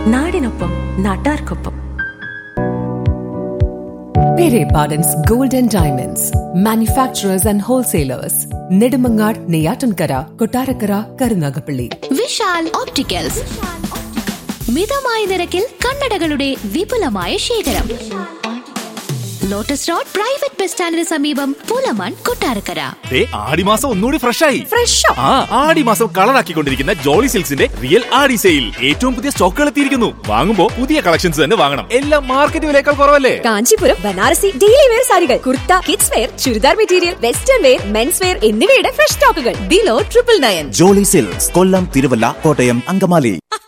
നാടിനൊപ്പം നാട്ടാർക്കൊപ്പം. Pere Pardon's Gold and Diamonds, manufacturers and wholesalers. Nedumangad, Neyyattinkara, Kottarakkara, Karunagappally. Vishal opticals, മിതമായ നിരക്കിൽ കണ്ണടകളുടെ വിപുലമായ ശേഖരം. ലോട്ടസ് റോഡ് പ്രൈവറ്റ് ബസ് സ്റ്റാൻഡിന് സമീപം, പുലമൺ, കൊട്ടാരക്കര. ആടിമാസം ഒന്നുകൂടി ഫ്രഷായി. ആടിമാസം കളറാക്കിക്കൊണ്ടിരിക്കുന്ന ജോളി സിൽക്സിന്റെ റിയൽ ആടി സെയിൽ. ഏറ്റവും പുതിയ സ്റ്റോക്കുകൾ എത്തിയിരിക്കുന്നു. വാങ്ങുമ്പോൾ പുതിയ കളക്ഷൻസ് തന്നെ വാങ്ങണം. എല്ലാം മാർക്കറ്റ് വിലയേക്കാൾ കുറവല്ലേ? കാഞ്ചീപുരം ബനാറസി ഡെയിലി വെയർ സാരികൾ, kurta, kids wear, churidar material, western wear, men's wear എന്നിവയുടെ ഫ്രഷ് സ്റ്റോക്കുകൾ ബിലോ 999. ജോളി സിൽക്സ്, കൊല്ലം, തിരുവല്ല, കോട്ടയം, അങ്കമാലി.